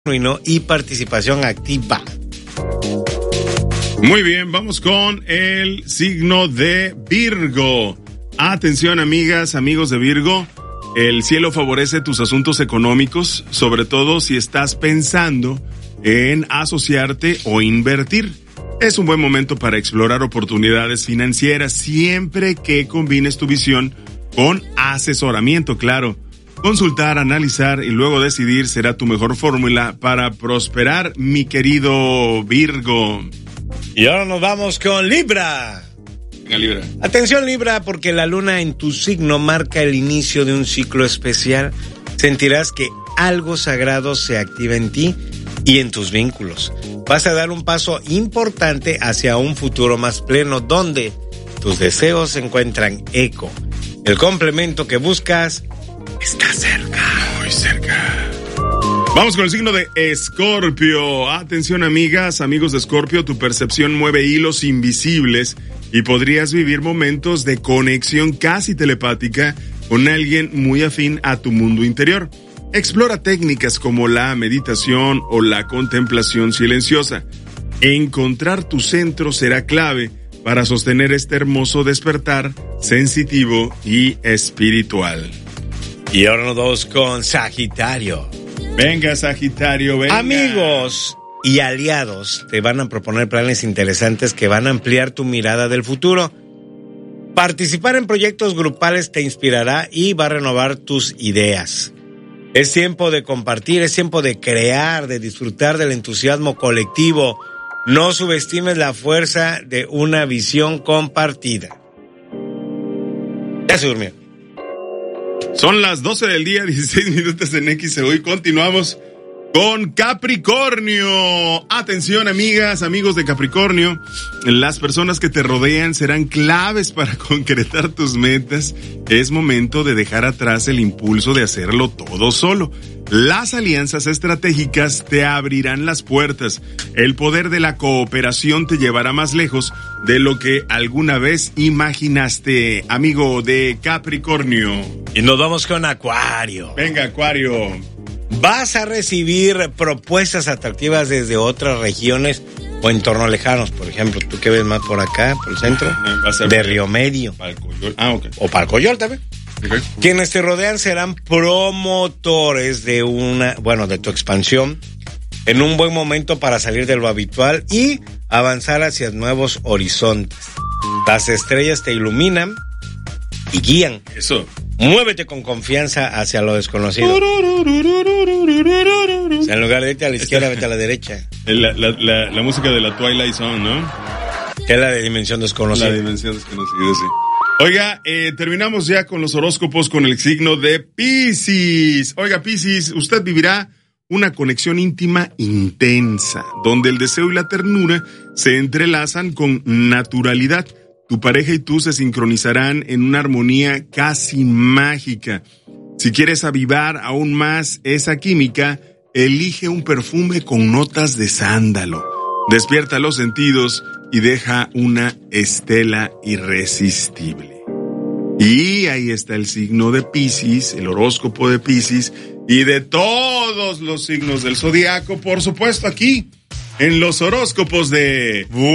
y participación activa. Muy bien, vamos con el signo de Virgo. Atención, amigas, amigos de Virgo. El cielo favorece tus asuntos económicos, sobre todo si estás pensando en asociarte o invertir. Es un buen momento para explorar oportunidades financieras siempre que combines tu visión con asesoramiento, claro. Consultar, analizar y luego decidir será tu mejor fórmula para prosperar, mi querido Virgo. Y ahora nos vamos con Libra. Venga, Libra. Atención, Libra, porque la luna en tu signo marca el inicio de un ciclo especial. Sentirás que algo sagrado se activa en ti y en tus vínculos. Vas a dar un paso importante hacia un futuro más pleno donde tus deseos encuentran eco. El complemento que buscas está cerca. Muy cerca. Vamos con el signo de Escorpio. Atención, amigas, amigos de Escorpio, tu percepción mueve hilos invisibles y podrías vivir momentos de conexión casi telepática con alguien muy afín a tu mundo interior. Explora técnicas como la meditación o la contemplación silenciosa. Encontrar tu centro será clave para sostener este hermoso despertar sensitivo y espiritual. Y ahora nos vamos con Sagitario. Venga, Sagitario, venga. Amigos y aliados te van a proponer planes interesantes que van a ampliar tu mirada del futuro. Participar en proyectos grupales te inspirará y va a renovar tus ideas. Es tiempo de compartir, es tiempo de crear, de disfrutar del entusiasmo colectivo. No subestimes la fuerza de una visión compartida. Ya se durmió. Son las 12 del día, 16 minutos en XEU y continuamos con Capricornio. Atención, amigas, amigos de Capricornio. Las personas que te rodean serán claves para concretar tus metas. Es momento de dejar atrás el impulso de hacerlo todo solo. Las alianzas estratégicas te abrirán las puertas. El poder de la cooperación te llevará más lejos de lo que alguna vez imaginaste, amigo de Capricornio. Y nos vamos con Acuario. Venga, Acuario. Vas a recibir propuestas atractivas desde otras regiones o entornos lejanos. Por ejemplo, tú que ves más por acá, por el centro, de Río Medio. Palcoyol. O Palcoyol también. Okay. Quienes te rodean serán promotores de de tu expansión en un buen momento para salir de lo habitual y avanzar hacia nuevos horizontes. Las estrellas te iluminan y guían. Eso. Muévete con confianza hacia lo desconocido. O sea, en lugar de irte a la izquierda, vete a la derecha. La música de la Twilight Zone, ¿no? Que es la de Dimensión Desconocida. La Dimensión Desconocida, sí. Oiga, terminamos ya con los horóscopos con el signo de Piscis. Oiga, Piscis, usted vivirá una conexión íntima intensa, donde el deseo y la ternura se entrelazan con naturalidad. Tu pareja y tú se sincronizarán en una armonía casi mágica. Si quieres avivar aún más esa química, elige un perfume con notas de sándalo. Despierta los sentidos y deja una estela irresistible. Y ahí está el signo de Piscis, el horóscopo de Piscis y de todos los signos del zodiaco, por supuesto aquí, en los horóscopos de